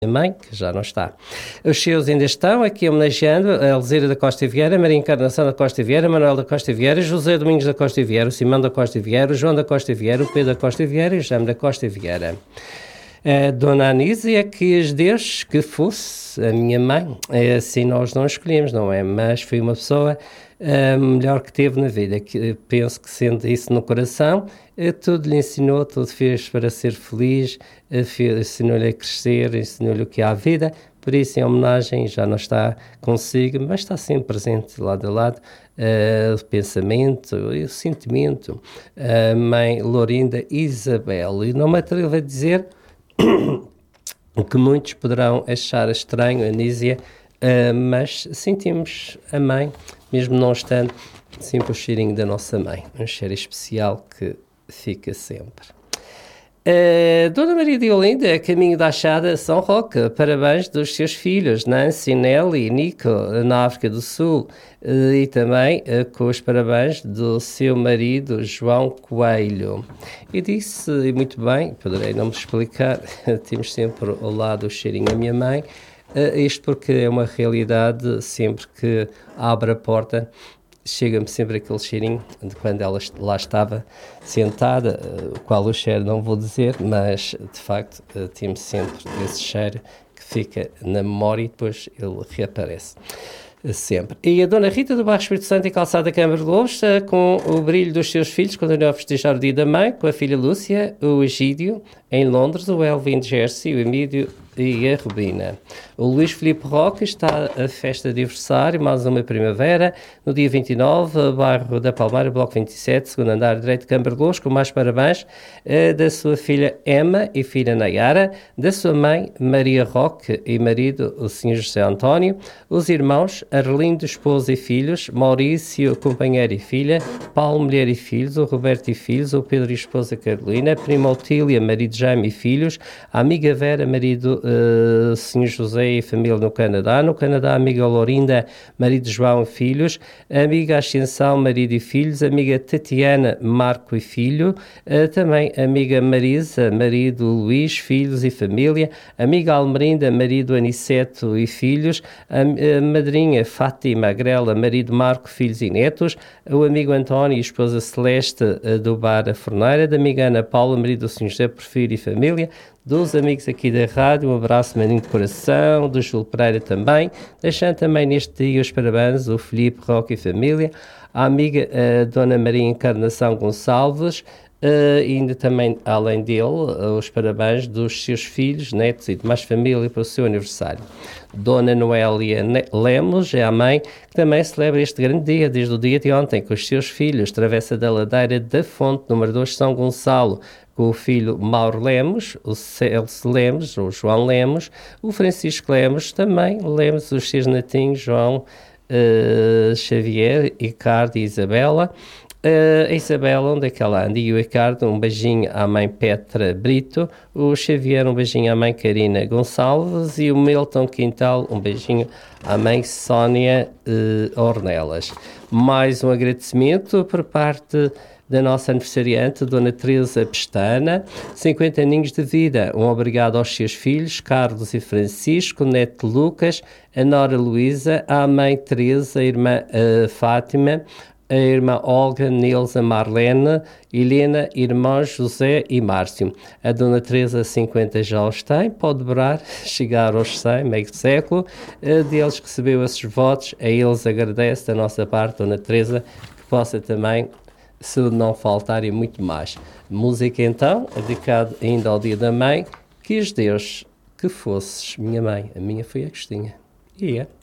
mãe, que já não está. Os seus ainda estão aqui homenageando a Elzira da Costa Vieira, Maria Encarnação da Costa Vieira, Manuel da Costa Vieira, José Domingos da Costa Vieira, o Simão da Costa Vieira, o João da Costa Vieira, o Pedro da Costa Vieira e o Jaime da Costa Vieira. A Dona Anísia quis Deus que fosse a minha mãe. Assim nós não escolhemos, não é? Mas foi uma pessoa melhor que teve na vida. Que, penso que sendo isso no coração, tudo lhe ensinou, tudo fez para ser feliz, ensinou-lhe a crescer, ensinou-lhe o que é a vida. Por isso, em homenagem, já não está consigo, mas está sempre presente lado a lado, o pensamento e o sentimento. A mãe Lourinda Isabel. E não me atrevo a dizer o que muitos poderão achar estranho, Anísia, mas sentimos a mãe, mesmo não estando, sempre o cheirinho da nossa mãe, um cheiro especial que fica sempre. Dona Maria de Olinda, caminho da Achada, São Roque, parabéns dos seus filhos, Nancy, Nelly e Nico, na África do Sul, e também com os parabéns do seu marido, João Coelho. E disse, e muito bem, poderei não me explicar, temos sempre ao lado o cheirinho da minha mãe, isto porque é uma realidade, sempre que abre a porta, chega-me sempre aquele cheirinho de quando ela lá estava sentada, qual o cheiro não vou dizer, mas de facto temos sempre esse cheiro que fica na memória e depois ele reaparece sempre. E a Dona Rita do Bairro Espírito Santo e Calçada Câmara de Lobos, com o brilho dos seus filhos, continua a festejar o dia da mãe, com a filha Lúcia, o Egídio, em Londres, o Elvin de Jersey, o Emílio e a Rubina. O Luís Filipe Roque está a festa de aniversário, mais uma primavera, no dia 29, bairro da Palmeira, bloco 27, segundo andar direito de Câmara de Lobos, com mais parabéns da sua filha Emma e filha Nayara, da sua mãe Maria Roque e marido o Sr. José António, os irmãos Arlindo, esposa e filhos, Maurício, companheiro e filha, Paulo, mulher e filhos, o Roberto e filhos, o Pedro e esposa Carolina, a prima Otília, marido Jaime e filhos, a amiga Vera, marido Sr. José e família no Canadá, a amiga Lourinda, marido João e filhos, a amiga Ascensão, marido e filhos, a amiga Tatiana, Marco e filho, também a amiga Marisa, marido Luís, filhos e família, a amiga Almerinda, marido Aniceto e filhos, a madrinha Fátima Grela, marido Marco, filhos e netos, o amigo António e esposa Celeste do Bar A Forneira, da amiga Ana Paula, marido do Sr. José Porfírio e família, dos amigos aqui da rádio, um abraço maninho de coração, do Júlio Pereira também, deixando também neste dia os parabéns ao Filipe Roque e família, à amiga Dona Maria Encarnação Gonçalves, e ainda também, além dele, os parabéns dos seus filhos, netos e demais família para o seu aniversário. Dona Noélia Lemos é a mãe que também celebra este grande dia, desde o dia de ontem, com os seus filhos, Travessa da Ladeira da Fonte, número 2, São Gonçalo, com o filho Mauro Lemos, o Celso Lemos, o João Lemos, o Francisco Lemos, também Lemos, os seus netinhos, João Xavier, Ricardo e Isabela. A Isabela, onde é que ela anda? E o Ricardo, um beijinho à mãe Petra Brito, o Xavier, um beijinho à mãe Karina Gonçalves e o Milton Quintal, um beijinho à mãe Sónia Ornelas. Mais um agradecimento por parte da nossa aniversariante, Dona Teresa Pestana, 50 aninhos de vida. Um obrigado aos seus filhos, Carlos e Francisco, neto Lucas, a Nora Luísa, à mãe Teresa, a irmã Fátima, a irmã Olga, Nilza, Marlene, Helena, irmãos José e Márcio. A Dona Teresa, 50 já os tem, pode dobrar, chegar aos 100, meio século. Deles recebeu esses votos, a eles agradece da nossa parte, Dona Teresa, que possa também, se não faltar, e muito mais. Música então, dedicado ainda ao Dia da Mãe, quis Deus que fosses minha mãe. A minha foi a Agostinha. E é.